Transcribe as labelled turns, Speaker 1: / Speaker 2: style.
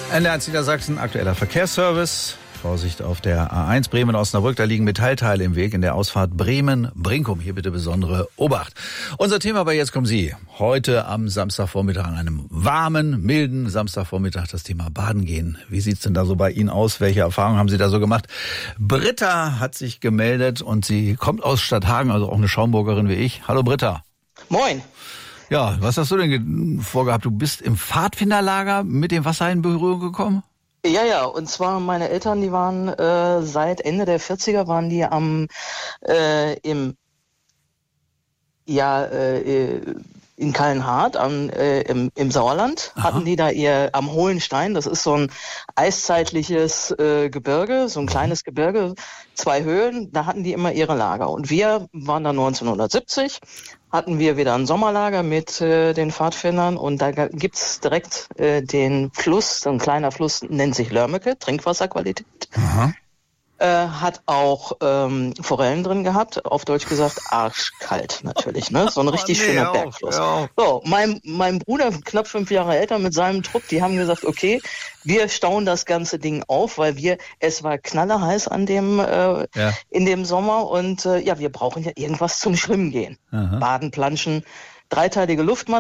Speaker 1: NDR Niedersachsen, aktueller Verkehrsservice. Vorsicht auf der A1 Bremen-Osnabrück, da liegen Metallteile im Weg in der Ausfahrt Bremen-Brinkum. Hier bitte besondere Obacht. Unser Thema bei Jetzt kommen Sie. Heute am Samstagvormittag, an einem warmen, milden Samstagvormittag, das Thema Baden gehen. Wie sieht's denn da so bei Ihnen aus? Welche Erfahrungen haben Sie da so gemacht? Britta hat sich gemeldet und sie kommt aus Stadthagen, also auch eine Schaumburgerin wie ich. Hallo Britta.
Speaker 2: Moin.
Speaker 1: Ja, was hast du denn vorgehabt? Du bist im Pfadfinderlager mit dem Wasser in Berührung gekommen?
Speaker 2: Ja, und zwar meine Eltern, die waren seit Ende der 40er, waren die in Kallenhardt im Sauerland. Aha. Hatten die da am Hohlenstein, das ist so ein eiszeitliches Gebirge, so ein kleines Gebirge, 2 Höhen, da hatten die immer ihre Lager. Und wir waren da 1970, hatten wir wieder ein Sommerlager mit den Pfadfindern und da gibt's direkt den Fluss, so ein kleiner Fluss, nennt sich Lörmecke, Trinkwasserqualität. Aha. Hat auch Forellen drin gehabt, auf Deutsch gesagt arschkalt natürlich, ne? So ein richtig schöner Bergfluss. Ja. So, mein Bruder, knapp 5 Jahre älter, mit seinem Trupp, die haben gesagt, okay, wir stauen das ganze Ding auf, weil es war knallerheiß in dem Sommer und wir brauchen ja irgendwas zum Schwimmen gehen. Aha. Baden, Planschen, 3-teilige Luftmatte.